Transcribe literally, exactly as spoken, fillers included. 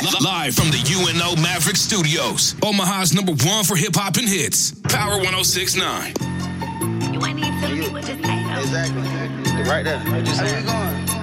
Live from the U N O Maverick Studios. Omaha's number one for hip-hop and hits. Power one oh six point nine. You ain't need to tell me what to say, though. Exactly. Right there. Just saying.